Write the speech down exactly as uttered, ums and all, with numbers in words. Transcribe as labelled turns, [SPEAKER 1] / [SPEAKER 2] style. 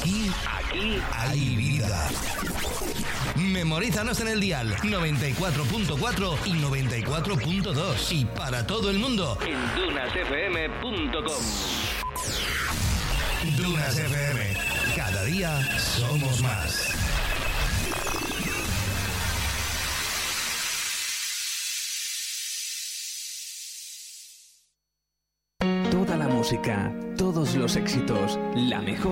[SPEAKER 1] Aquí, aquí hay vida. Memorízanos en el dial noventa y cuatro punto cuatro y noventa y cuatro punto dos y para todo el mundo en dunas f m punto com. Dunas F M. Cada día somos más.
[SPEAKER 2] Toda la música, todos los éxitos, la mejor